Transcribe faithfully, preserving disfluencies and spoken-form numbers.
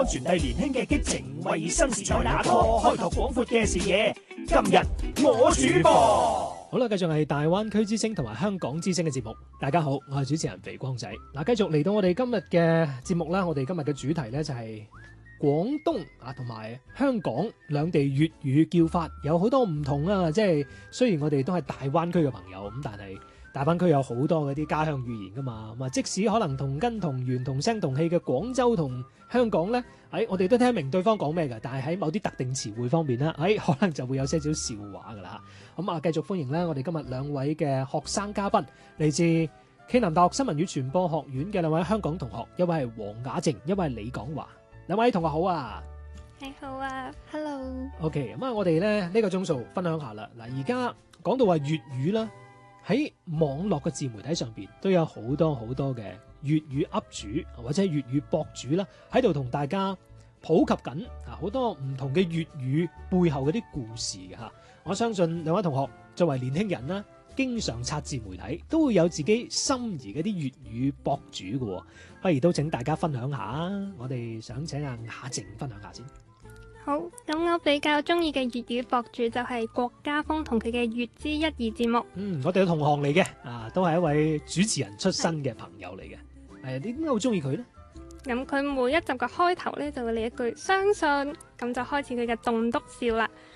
科，傳遞年輕嘅激情，為新時代打 call，開拓廣闊嘅視野。今日我主播， 好啦，繼續係大灣區之聲同埋香港之聲嘅節目。大家好，我係主持人肥光仔。嗱，繼續嚟到我哋今日嘅節目啦。我哋今日嘅主題呢，就係廣東啊同埋香港兩地粵語叫法有好多唔同啊。即係雖然我哋都係大灣區嘅朋友，咁但係大灣區有好多嗰啲家鄉語言噶嘛。咁啊，即使可能同根同源同聲同氣嘅廣州同香港呢，喺、哎、我哋都聽明對方講咩㗎，但係喺某啲特定詞彙方面呢，喺、哎、可能就會有些少笑話㗎啦。咁啊，繼續歡迎咧，我哋今日兩位嘅學生嘉賓，嚟自暨南大學新聞與傳播學院嘅兩位香港同學，一位係黃雅靜，一位係李港華。兩位同學好啊！ 你好啊 ，Hello。 OK，咁啊，我哋咧呢、這個鐘數分享下啦。嗱，而家講到話粵語啦，喺網絡嘅自媒體上邊都有好多好多嘅粵語 up 主或者係粵語博主啦，喺度同大家普及緊啊好多唔同嘅粵語背後嗰啲故事嘅嚇。我相信兩位同學作為年輕人啦，經常刷自媒體，都會有自己心儀嗰啲粵語博主嘅喎。不如都請大家分享下。我哋想請阿雅靜分享下先。 好，咁我比較中意嘅粵語博主就係郭家峰同佢嘅粵之一二節目。 嗯，我哋嘅同行嚟嘅，啊，都係一位主持人出身嘅朋友嚟嘅。誒，你點解好中意佢呢？ 咁佢每一集嘅開頭咧就會嚟一句相信，咁就開始佢嘅棟篤笑啦。